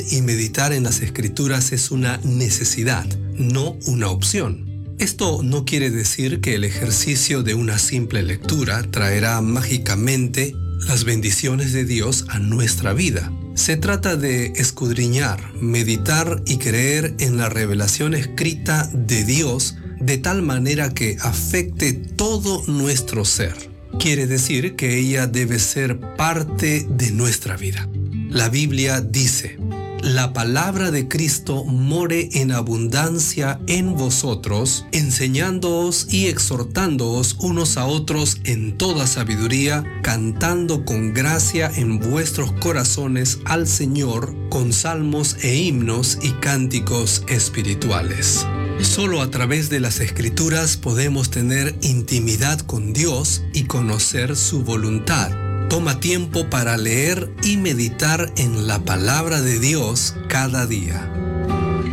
y meditar en las Escrituras es una necesidad, no una opción. Esto no quiere decir que el ejercicio de una simple lectura traerá mágicamente las bendiciones de Dios a nuestra vida. Se trata de escudriñar, meditar y creer en la revelación escrita de Dios de tal manera que afecte todo nuestro ser. Quiere decir que ella debe ser parte de nuestra vida. La Biblia dice: la palabra de Cristo more en abundancia en vosotros, enseñándoos y exhortándoos unos a otros en toda sabiduría, cantando con gracia en vuestros corazones al Señor, con salmos e himnos y cánticos espirituales. Solo a través de las Escrituras podemos tener intimidad con Dios y conocer su voluntad. Toma tiempo para leer y meditar en la palabra de Dios cada día.